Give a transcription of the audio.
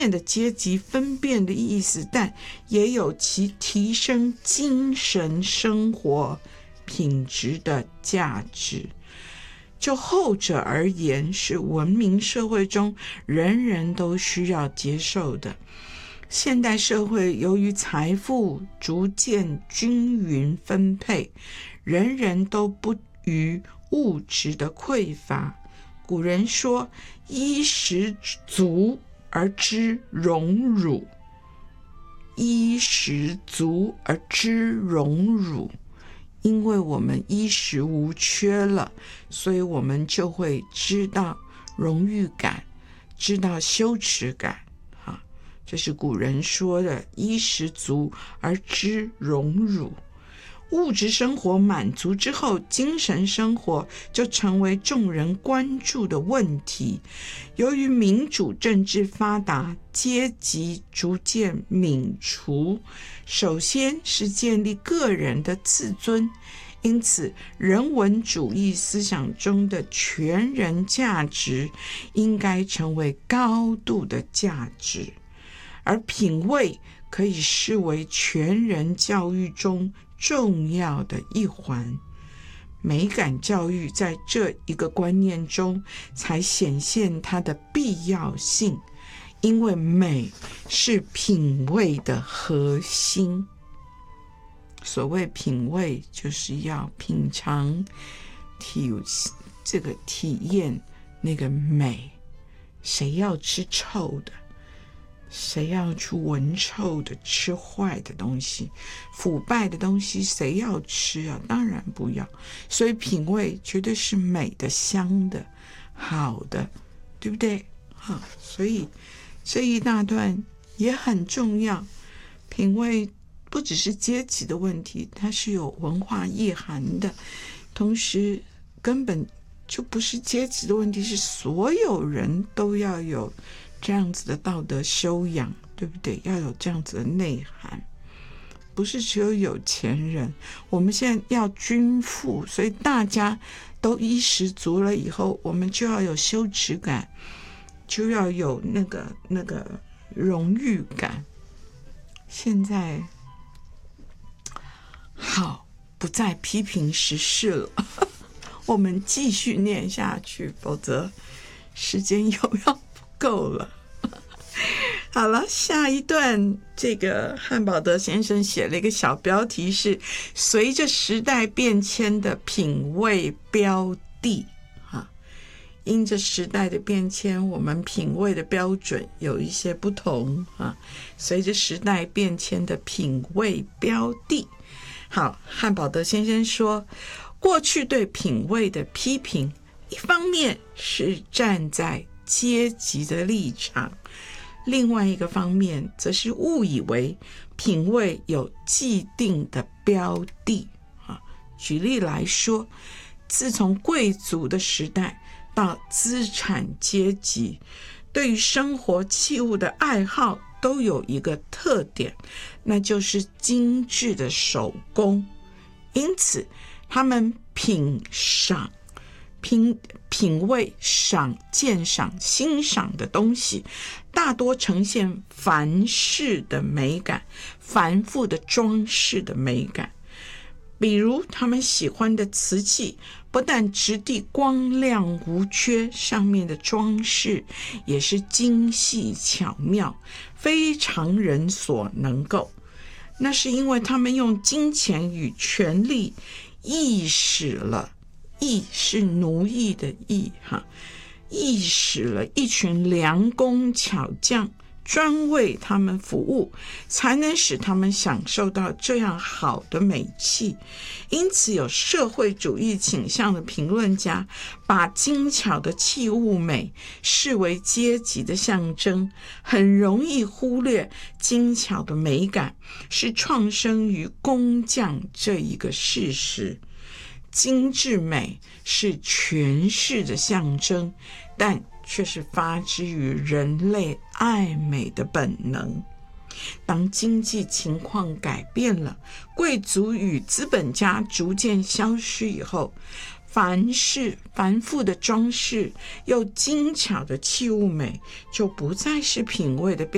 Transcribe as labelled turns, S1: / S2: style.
S1: 的阶级分辨的意思，但也有其提升精神生活品质的价值。就后者而言，是文明社会中人人都需要接受的。现代社会由于财富逐渐均匀分配，人人都不于物质的匮乏。古人说，衣食足而知荣辱，衣食足而知荣辱。因为我们衣食无缺了，所以我们就会知道荣誉感，知道羞耻感。这是古人说的，衣食足而知荣辱。物质生活满足之后，精神生活就成为众人关注的问题。由于民主政治发达，阶级逐渐泯除，首先是建立个人的自尊，因此人文主义思想中的全人价值应该成为高度的价值，而品味可以视为全人教育中重要的一环。美感教育在这一个观念中才显现它的必要性，因为美是品味的核心。所谓品味，就是要品尝体验那个美。谁要吃臭的？谁要去闻臭的，吃坏的东西，腐败的东西，谁要吃啊？当然不要。所以品味绝对是美的、香的、好的，对不对？所以这一大段也很重要。品味不只是阶级的问题，它是有文化意涵的，同时根本就不是阶级的问题，是所有人都要有这样子的道德修养，对不对？要有这样子的内涵，不是只有有钱人。我们现在要均富，所以大家都衣食足了以后，我们就要有羞耻感，就要有那个荣誉感。现在好，不再批评时事了我们继续念下去，否则时间又要够了。好了，下一段这个汉堡德先生写了一个小标题，是随着时代变迁的品味标的。因着时代的变迁，我们品味的标准有一些不同。随着时代变迁的品味标的。好，汉堡德先生说，过去对品味的批评，一方面是站在阶级的立场，另外一个方面则是误以为品味有既定的标的。举例来说，自从贵族的时代到资产阶级，对于生活器物的爱好都有一个特点，那就是精致的手工。因此他们品味、鉴赏、欣赏的东西，大多呈现繁饰的美感，繁复的装饰的美感。比如他们喜欢的瓷器，不但质地光亮无缺，上面的装饰也是精细巧妙，非常人所能够。那是因为他们用金钱与权力意识了，意是奴役的意，意识了一群良工巧匠，专为他们服务，才能使他们享受到这样好的美器。因此有社会主义倾向的评论家把精巧的器物美视为阶级的象征，很容易忽略精巧的美感是创生于工匠这一个事实。精致美是权势的象征，但却是发之于人类爱美的本能。当经济情况改变了，贵族与资本家逐渐消失以后，繁复的装饰又精巧的器物美就不再是品味的标